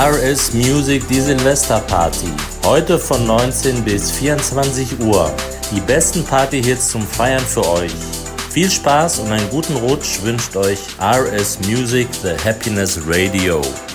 RS Music, die Silvesterparty. Heute von 19 bis 24 Uhr. Die besten Partyhits zum Feiern für euch. Viel Spaß und einen guten Rutsch wünscht euch RS Music, The Happiness Radio.